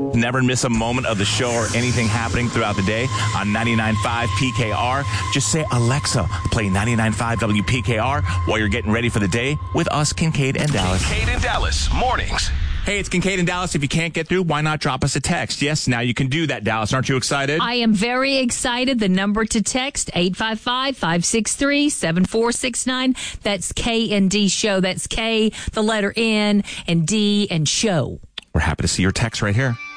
Never miss a moment of the show or anything happening throughout the day on 99.5 PKR. Just say, Alexa, play 99.5 WPKR while you're getting ready for the day with us, Kincaid and Dallas. Kincaid and Dallas, mornings. Hey, it's Kincaid and Dallas. If you can't get through, why not drop us a text? Yes, now you can do that, Dallas. Aren't you excited? I am very excited. The number to text, 855-563-7469. That's K&D Show. That's K, the letter N, and D, and show. We're happy to see your text right here.